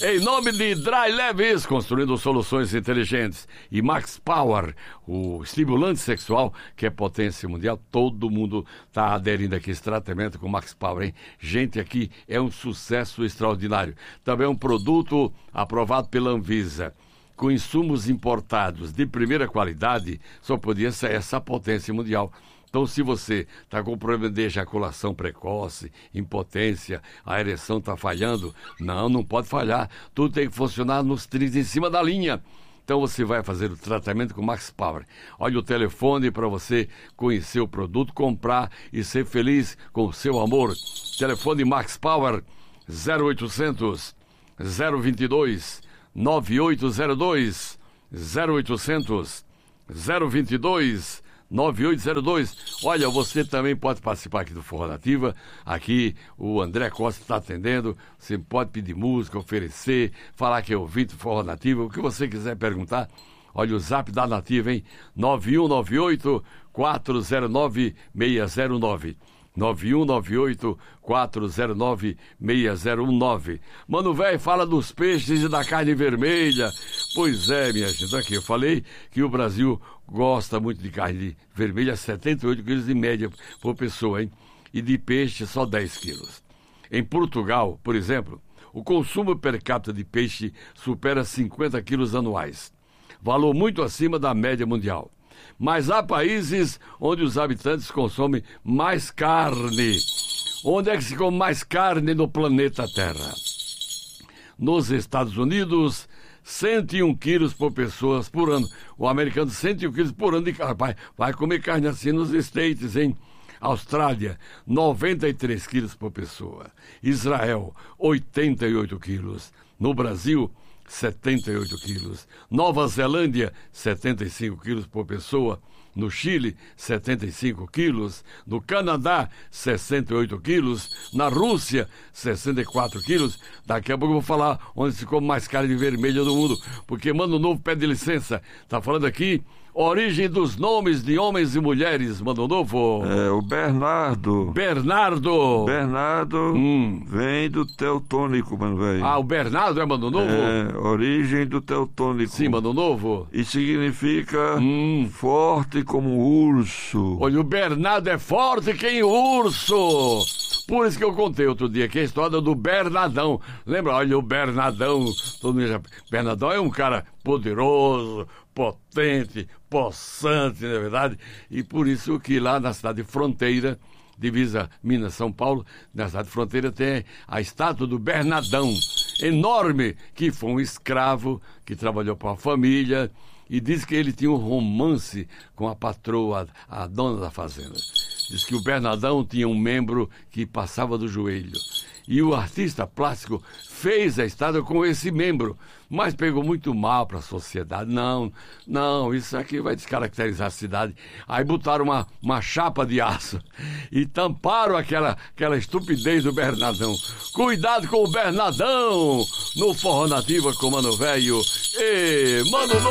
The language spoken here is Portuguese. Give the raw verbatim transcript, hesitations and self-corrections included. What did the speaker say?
Em nome de Dry Leves, construindo soluções inteligentes, e Max Power, o estimulante sexual que é potência mundial, todo mundo está aderindo aqui a esse tratamento com Max Power, hein? Gente, aqui é um sucesso extraordinário. Também é um produto aprovado pela Anvisa, com insumos importados de primeira qualidade, só podia ser essa potência mundial. Então, se você está com problema de ejaculação precoce, impotência, a ereção está falhando, não, não pode falhar. Tudo tem que funcionar nos trinta em cima da linha. Então, você vai fazer o tratamento com Max Power. Olha o telefone para você conhecer o produto, comprar e ser feliz com o seu amor. Telefone Max Power zero oitocentos, zero vinte e dois, nove oito zero dois, zero oitocentos, zero vinte e dois, nove oito zero dois. Olha, você também pode participar aqui do Forró Nativa. Aqui o André Costa está atendendo. Você pode pedir música, oferecer, falar que é ouvinte do Forró Nativa, o que você quiser perguntar. Olha o zap da Nativa, hein? nove um nove oito, quatro zero nove, seis zero nove. nove um nove oito, quatro zero nove, seis zero nove. Mano, velho, fala dos peixes e da carne vermelha. Pois é, minha gente, aqui eu falei que o Brasil gosta muito de carne vermelha, setenta e oito quilos de média por pessoa, hein? E de peixe só dez quilos. Em Portugal, por exemplo, o consumo per capita de peixe supera cinquenta quilos anuais, valor muito acima da média mundial. Mas há países onde os habitantes consomem mais carne. Onde é que se come mais carne no planeta Terra? Nos Estados Unidos, cento e um quilos por pessoa por ano. O americano, cento e um quilos por ano de carne. Vai, vai comer carne assim nos States, hein? Austrália, noventa e três quilos por pessoa. Israel, oitenta e oito quilos. No Brasil, setenta e oito quilos. Nova Zelândia, setenta e cinco quilos por pessoa. No Chile, setenta e cinco quilos. No Canadá, sessenta e oito quilos. Na Rússia, sessenta e quatro quilos. Daqui a pouco eu vou falar onde se come mais carne vermelha do mundo, porque Mano Novo pede licença. Tá falando aqui origem dos nomes de homens e mulheres, Mano Novo. É, o Bernardo. Bernardo. Bernardo hum. vem do teutônico, mano, velho. Ah, o Bernardo é Mano Novo? É, origem do teutônico. Sim, Mano Novo. E significa hum. forte como um urso. Olha, o Bernardo é forte que nem urso. Por isso que eu contei outro dia que é a história do Bernardão. Lembra? Olha, o Bernardão. Todo mundo já... Bernardão é um cara poderoso, potente, possante, na verdade. E por isso que lá na cidade de Fronteira, divisa Minas-São Paulo, na cidade de Fronteira tem a estátua do Bernardão, enorme, que foi um escravo que trabalhou para a família e diz que ele tinha um romance com a patroa, a dona da fazenda. Diz que o Bernardão tinha um membro que passava do joelho. E o artista plástico fez a estátua com esse membro, mas pegou muito mal para a sociedade. Não, não, isso aqui vai descaracterizar a cidade. Aí botaram uma, uma chapa de aço e tamparam aquela, aquela estupidez do Bernardão. Cuidado com o Bernardão no Forró Nativa com Mano Velho. E Mano